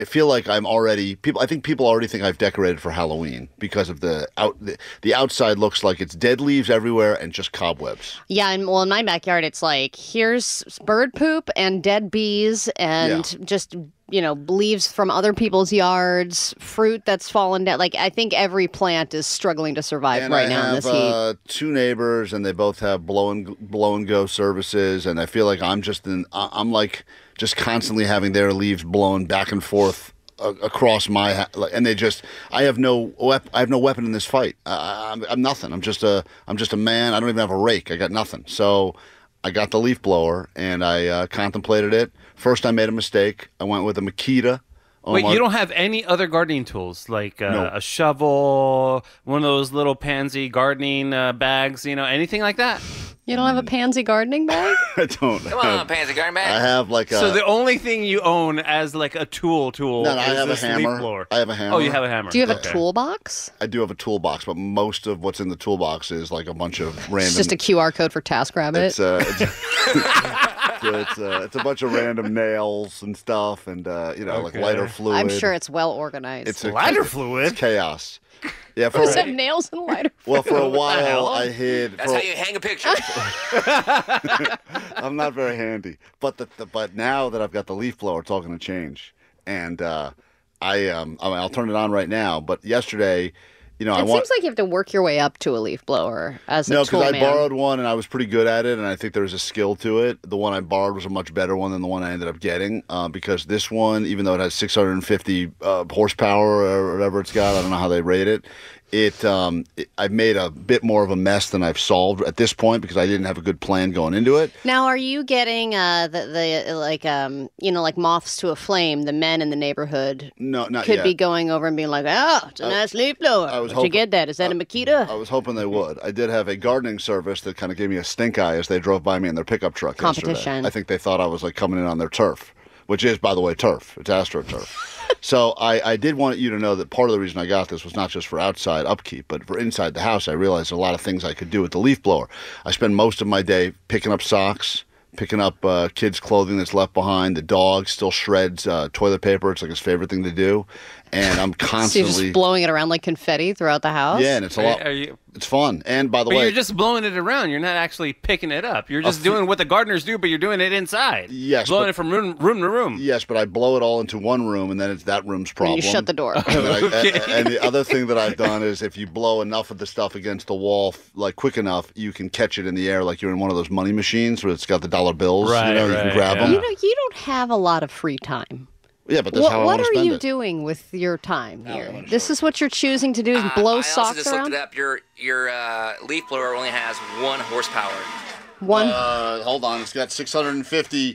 I feel like I'm already people. I think people already think I've decorated for Halloween because of the outside looks like it's dead leaves everywhere and just cobwebs. Yeah, and well, in my backyard, it's like here's bird poop and dead bees and just leaves from other people's yards, fruit that's fallen down. Like I think every plant is struggling to survive And right I now in have, this heat. two neighbors, and they both have blow and go services, and I feel like I'm like just constantly having their leaves blown back and forth across my and I have no weapon in this fight. I'm nothing. I'm just a man. I don't even have a rake. I got nothing. So I got the leaf blower and I contemplated it. First, I made a mistake. I went with a Makita. Wait, you don't have any other gardening tools like a shovel, one of those little pansy gardening bags, anything like that? You don't have a pansy gardening bag? I don't. Come on, pansy gardening bag. I have like a. So the only thing you own as like a tool No, is I have a this leaf hammer. blower. I have a hammer. Oh, you have a hammer. Do you have Okay. a toolbox? I do have a toolbox, but most of what's in the toolbox is like a bunch of random. It's just a QR code for TaskRabbit. It's a bunch of random nails and stuff, and like lighter fluid. I'm sure it's well organized. It's Lighter It's fluid? chaos. Yeah, Does it have nails and lighter? well, for a What the while hell? I hid. That's how you hang a picture. I'm not very handy, but but now that I've got the leaf blower, it's all going to change, and I'll turn it on right now. But yesterday, It seems like you have to work your way up to a leaf blower as a No, tool because I man. borrowed one and I was pretty good at it, and I think there was a skill to it. The one I borrowed was a much better one than the one I ended up getting, because this one, even though it has 650 horsepower or whatever it's got, I don't know how they rate it. I've made a bit more of a mess than I've solved at this point because I didn't have a good plan going into it. Now, are you getting like moths to a flame? The men in the neighborhood No, not could yet. be going over and being like, "Oh, it's a nice leaf blower. I was Where'd you hoping- get that? Is that a Makita?" I was hoping they would. I did have a gardening service that kind of gave me a stink eye as they drove by me in their pickup truck Competition. yesterday. I think they thought I was like coming in on their turf, which is, by the way, turf. It's AstroTurf. So I did want you to know that part of the reason I got this was not just for outside upkeep, but for inside the house. I realized a lot of things I could do with the leaf blower. I spend most of my day picking up socks, picking up kids' clothing that's left behind. The dog still shreds toilet paper. It's like his favorite thing to do. And I'm So you're constantly... just blowing it around like confetti throughout the house? Yeah, and it's a lot. It's fun. And by the But way... you're just blowing it around. You're not actually picking it up. You're just doing what the gardeners do, but you're doing it inside. Yes, blowing but- it from room to room. Yes, but I blow it all into one room, and then it's that room's problem. And you shut the door. And, and the other thing that I've done is if you blow enough of the stuff against the wall, like quick enough, you can catch it in the air like you're in one of those money machines where it's got the dollar bills. Right, you can grab yeah. them. You don't have a lot of free time. Yeah, but that's how I What want to are spend you it. doing with your time here? This is what you're choosing to do is blow I also socks just around? looked it up. Your leaf blower only has 1 horsepower. One. Hold on, it's got 650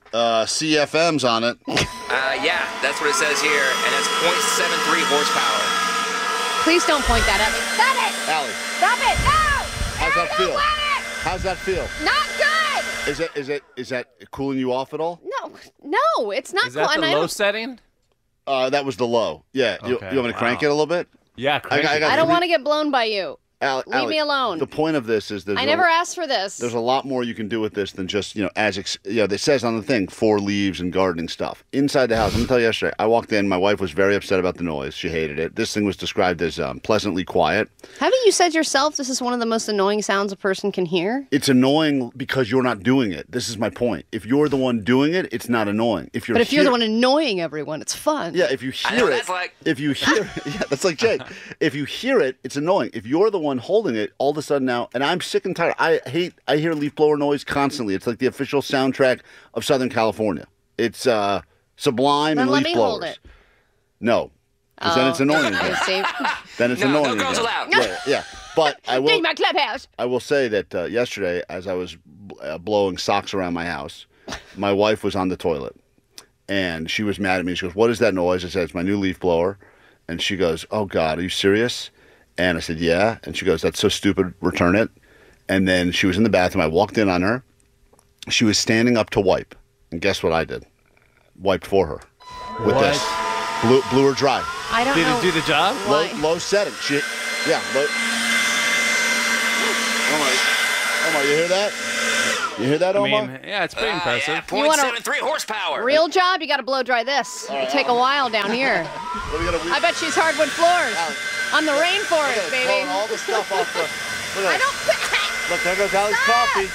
CFMs on it. Yeah, that's what it says here, and it's 0.73 horsepower. Please don't point that at me. Stop it! Allie, Stop it! No! how's that I feel? don't want it! How's that feel? Not good! Is that cooling you off at all? No, it's not Is that cool. the And low setting? That was the low. Yeah, you Okay, want me to crank wow. it a little bit? Yeah, crank I it. got I don't three- want to get blown by you. Leave me alone. The point of this is I never asked for this. There's a lot more you can do with this than just, it says on the thing, 4 leaves and gardening stuff. Inside the house, I'm going to tell you yesterday, I walked in, my wife was very upset about the noise. She hated it. This thing was described as pleasantly quiet. Haven't you said yourself this is one of the most annoying sounds a person can hear? It's annoying because you're not doing it. This is my point. If you're the one doing it, it's not annoying. If you're You're the one annoying everyone, it's fun. Yeah, if you hear I know what it, that's like. if you hear yeah, that's like Jake. If you hear it, it's annoying. If you're the one holding it, all of a sudden now, and I'm sick and tired. I hear leaf blower noise constantly. It's like the official soundtrack of Southern California. It's sublime Then and let leaf me blowers. hold it. No, because then it's annoying again. See? Then it's No, no annoying girls again. allowed. Yeah. But I will. Take my clubhouse. I will say that yesterday, as I was blowing socks around my house, my wife was on the toilet, and she was mad at me. She goes, "What is that noise?" I said, "It's my new leaf blower," and she goes, "Oh God, are you serious?" And I said, "Yeah," and she goes, "That's so stupid. Return it." And then she was in the bathroom. I walked in on her. She was standing up to wipe, and guess what I did? Wiped for her with What? this. Blew her dry. I don't Did know. it do the job? Why? Low setting. Low. Oh my, you hear that? You hear that, Omar? Yeah, it's pretty impressive. Yeah, 0.73 horsepower. Real job, you got to blow dry this. It'll take a while down here. I bet she's hardwood floors on the rainforest, baby. All the stuff off the. I don't. Look, there goes Allie's coffee.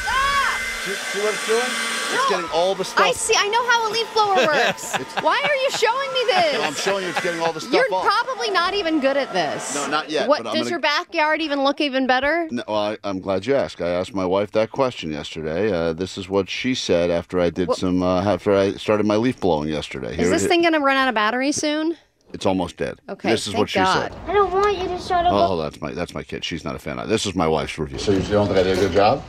See what it's doing? It's getting all the stuff. I see. I know how a leaf blower works. Why are you showing me this? I'm showing you it's getting all the stuff You're off. probably not even good at this. No, not yet. What does your backyard even look even better? No, well, I'm glad you asked. I asked my wife that question yesterday. This is what she said after I did after I started my leaf blowing yesterday. Is this thing gonna run out of battery soon? It's almost dead. Okay. This is what she said. I don't want you to start a. Oh, that's my kid. She's not a fan of it. This is my wife's review. So you don't think I did a good job?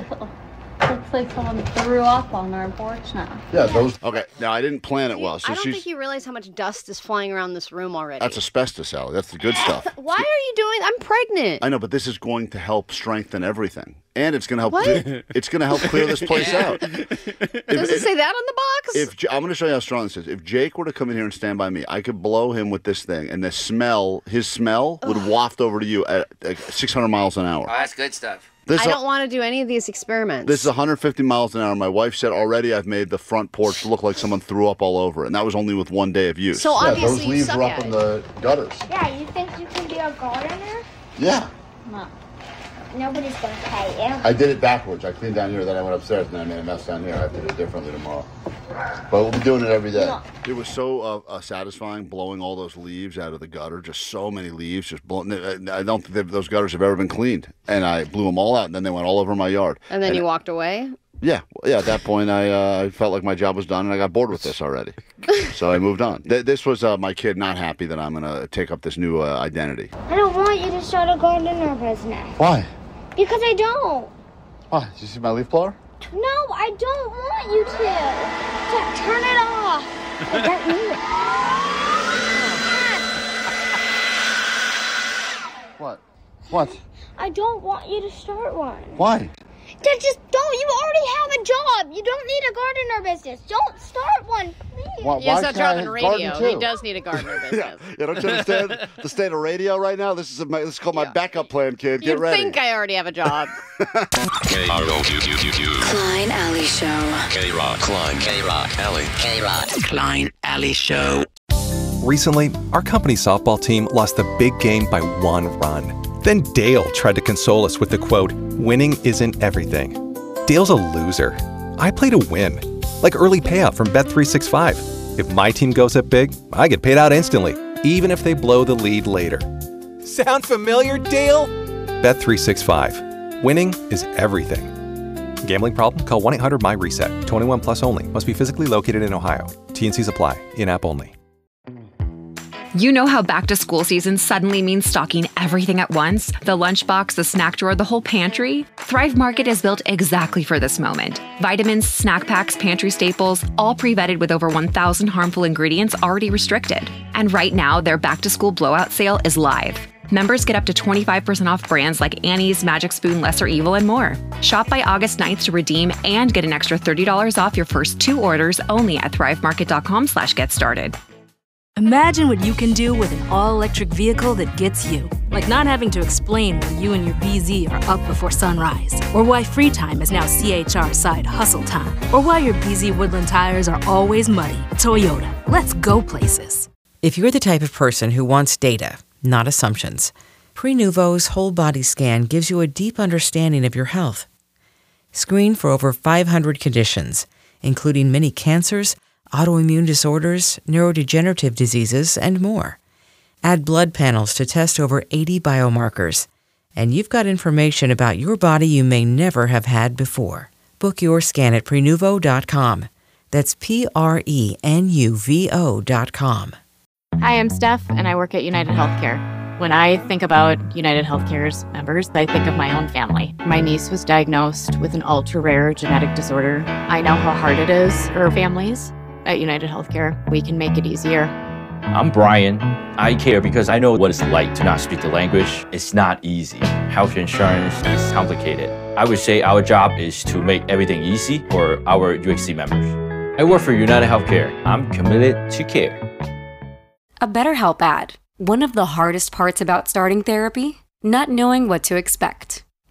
Looks like someone threw up on our porch now. Yeah, those. Okay, now I didn't plan it well. So I don't think you realize how much dust is flying around this room already. That's asbestos, Allie. That's the good stuff. Why are you doing? I'm pregnant. I know, but this is going to help strengthen everything, and it's going to help. It's going to help clear this place out. Does it say that on the box? I'm going to show you how strong this is. If Jake were to come in here and stand by me, I could blow him with this thing, and his smell would waft over to you at 600 miles an hour. Oh, that's good stuff. I don't want to do any of these experiments. This is 150 miles an hour. My wife said already I've made the front porch look like someone threw up all over it, and that was only with 1 day of use. So obviously those leaves you suck were up in the gutters. Yeah, you think you can be a gardener? Yeah. No. Nobody's gonna pay you. I did it backwards. I cleaned down here, then I went upstairs, and then I made a mess down here. I have to do it differently tomorrow. But we'll be doing it every day. No. It was so satisfying blowing all those leaves out of the gutter. Just so many leaves. Just blowing. I don't think those gutters have ever been cleaned. And I blew them all out, and then they went all over my yard. And then you walked away? Yeah. At that point, I felt like my job was done, and I got bored with this already. So I moved on. This was my kid not happy that I'm going to take up this new identity. I don't want you to start a gardener business. Why? Because I don't. Why? Did you see my leaf blower? No, I don't want you to. Turn it off. I don't need it. What? I don't want you to start one. Why? Just don't. You already have a job. You don't need a gardener business. Don't start one, please. He has that job in radio. He does need a gardener business. Yeah, don't you understand the state of radio right now? This is called my backup plan, kid. Get ready. You think I already have a job. Klein Alley Show. K-Rock. Klein. K-Rock. Alley. K-Rock. Klein Alley Show. Recently, our company softball team lost the big game by 1 run. Then Dale tried to console us with the quote, "Winning isn't everything." Dale's a loser. I play to win. Like early payout from Bet365. If my team goes up big, I get paid out instantly, even if they blow the lead later. Sound familiar, Dale? Bet365. Winning is everything. Gambling problem? Call 1-800-MY-RESET. 21 plus only. Must be physically located in Ohio. T&Cs apply. In-app only. You know how back to school season suddenly means stocking everything at once? The lunchbox, the snack drawer, the whole pantry? Thrive Market is built exactly for this moment. Vitamins, snack packs, pantry staples, all pre-vetted with over 1,000 harmful ingredients already restricted. And right now, their back to school blowout sale is live. Members get up to 25% off brands like Annie's, Magic Spoon, Lesser Evil, and more. Shop by August 9th to redeem and get an extra $30 off your first 2 orders only at thrivemarket.com/getstarted. Imagine what you can do with an all-electric vehicle that gets you. Like not having to explain why you and your BZ are up before sunrise. Or why free time is now CHR side hustle time. Or why your BZ Woodland tires are always muddy. Toyota, let's go places. If you're the type of person who wants data, not assumptions, Prenuvo's whole body scan gives you a deep understanding of your health. Screen for over 500 conditions, including many cancers, autoimmune disorders, neurodegenerative diseases, and more. Add blood panels to test over 80 biomarkers. And you've got information about your body you may never have had before. Book your scan at Prenuvo.com. That's Prenuvo.com. Hi, I'm Steph, and I work at United Healthcare. When I think about United Healthcare's members, I think of my own family. My niece was diagnosed with an ultra-rare genetic disorder. I know how hard it is for families. At United Healthcare, we can make it easier. I'm Brian. I care because I know what it's like to not speak the language. It's not easy. Health insurance is complicated. I would say our job is to make everything easy for our UHC members. I work for United Healthcare. I'm committed to care. A BetterHelp ad. One of the hardest parts about starting therapy? Not knowing what to expect.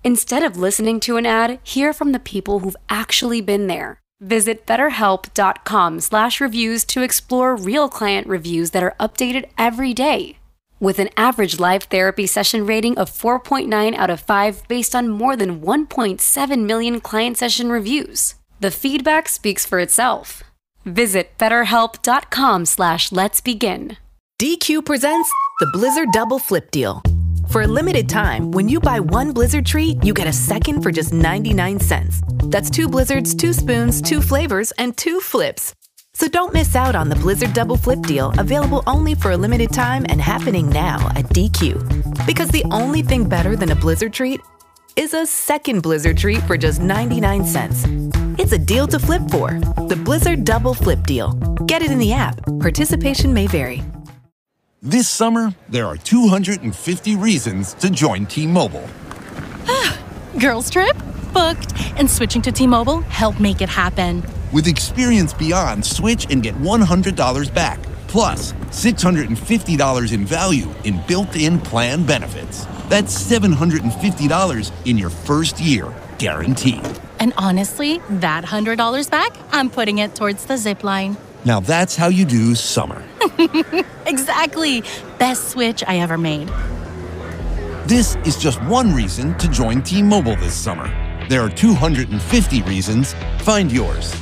Instead of listening to an ad, hear from the people who've actually been there. Visit BetterHelp.com/reviews to explore real client reviews that are updated every day. With an average live therapy session rating of 4.9 out of 5 based on more than 1.7 million client session reviews. The feedback speaks for itself. Visit BetterHelp.com/let's begin. DQ presents the Blizzard Double Flip Deal. For a limited time, when you buy one Blizzard treat, you get a second for just 99 cents. That's 2 Blizzards, 2 spoons, 2 flavors, and 2 flips. So don't miss out on the Blizzard Double Flip Deal, available only for a limited time and happening now at DQ. Because the only thing better than a Blizzard treat is a second Blizzard treat for just 99 cents. It's a deal to flip for. The Blizzard Double Flip Deal. Get it in the app. Participation may vary. This summer, there are 250 reasons to join T-Mobile. Girls trip? Booked. And switching to T-Mobile helped make it happen. With Experience Beyond, switch and get $100 back. Plus, $650 in value in built-in plan benefits. That's $750 in your first year, guaranteed. And honestly, that $100 back, I'm putting it towards the zip line. Now that's how you do summer. Exactly. Best switch I ever made. This is just one reason to join T-Mobile this summer. There are 250 reasons. Find yours.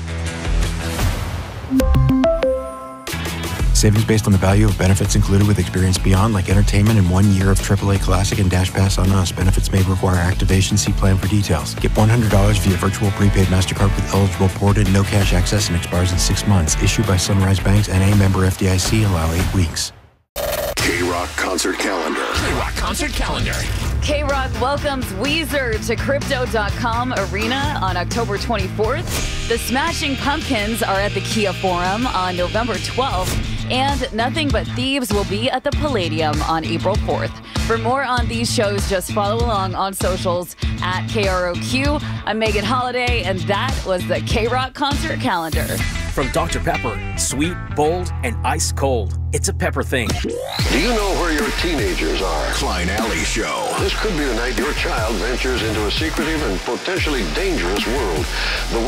Savings based on the value of benefits included with Experience Beyond, like entertainment and 1 year of AAA Classic and Dash Pass on us. Benefits may require activation. See plan for details. Get $100 via virtual prepaid MasterCard with eligible ported, no cash access, and expires in 6 months. Issued by Sunrise Banks, N.A. member FDIC. Allow 8 weeks. K-Rock Concert Calendar. K-Rock Concert Calendar. K-Rock welcomes Weezer to Crypto.com Arena on October 24th. The Smashing Pumpkins are at the Kia Forum on November 12th. And Nothing But Thieves will be at the Palladium on April 4th. For more on these shows, just follow along on socials at KROQ. I'm Megan Holiday, and that was the K-Rock Concert Calendar. From Dr. Pepper, sweet, bold, and ice cold. It's a pepper thing. Do you know where your teenagers are? Klein Alley Show. This could be the night your child ventures into a secretive and potentially dangerous world. The